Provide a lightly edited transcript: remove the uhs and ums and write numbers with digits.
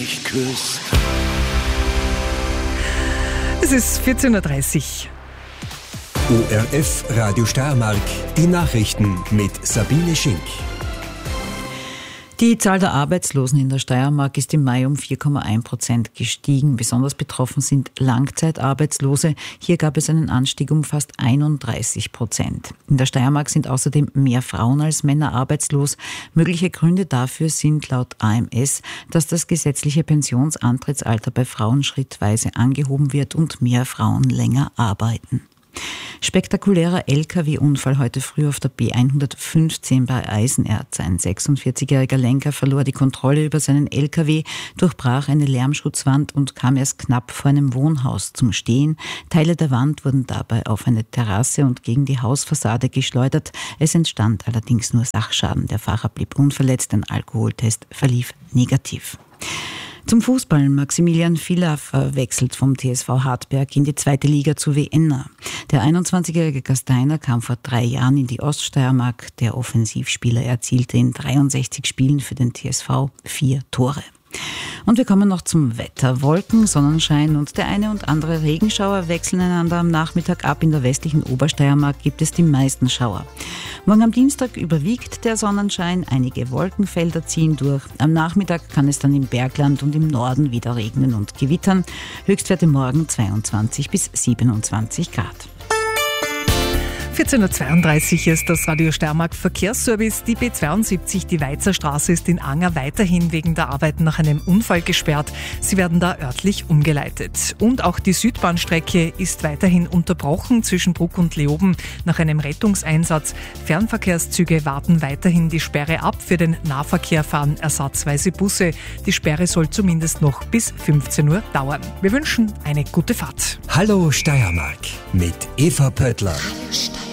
mich küsst. Es ist 14.30 Uhr. ORF Radio Steiermark, die Nachrichten mit Sabine Schink. Die Zahl der Arbeitslosen in der Steiermark ist im Mai um 4,1% gestiegen. Besonders betroffen sind Langzeitarbeitslose. Hier gab es einen Anstieg um fast 31%. In der Steiermark sind außerdem mehr Frauen als Männer arbeitslos. Mögliche Gründe dafür sind laut AMS, dass das gesetzliche Pensionsantrittsalter bei Frauen schrittweise angehoben wird und mehr Frauen länger arbeiten. Spektakulärer LKW-Unfall heute früh auf der B115 bei Eisenerz. Ein 46-jähriger Lenker verlor die Kontrolle über seinen LKW, durchbrach eine Lärmschutzwand und kam erst knapp vor einem Wohnhaus zum Stehen. Teile der Wand wurden dabei auf eine Terrasse und gegen die Hausfassade geschleudert. Es entstand allerdings nur Sachschaden. Der Fahrer blieb unverletzt, ein Alkoholtest verlief negativ. Zum Fußball. Maximilian Villaffer wechselt vom TSV Hartberg in die 2. Liga zu Vienna. Der 21-jährige Gasteiner kam vor 3 Jahren in die Oststeiermark. Der Offensivspieler erzielte in 63 Spielen für den TSV 4 Tore. Und wir kommen noch zum Wetter. Wolken, Sonnenschein und der eine und andere Regenschauer wechseln einander am Nachmittag ab. In der westlichen Obersteiermark gibt es die meisten Schauer. Morgen am Dienstag überwiegt der Sonnenschein, einige Wolkenfelder ziehen durch. Am Nachmittag kann es dann im Bergland und im Norden wieder regnen und gewittern. Höchstwerte morgen 22 bis 27 Grad. 14.32 Uhr ist das Radio Steiermark Verkehrsservice. Die B72, die Weizerstraße, ist in Anger weiterhin wegen der Arbeiten nach einem Unfall gesperrt. Sie werden da örtlich umgeleitet. Und auch die Südbahnstrecke ist weiterhin unterbrochen zwischen Bruck und Leoben nach einem Rettungseinsatz. Fernverkehrszüge warten weiterhin die Sperre ab. Für den Nahverkehr fahren ersatzweise Busse. Die Sperre soll zumindest noch bis 15 Uhr dauern. Wir wünschen eine gute Fahrt. Hallo Steiermark mit Eva Pöttler. Hallo Steiermark.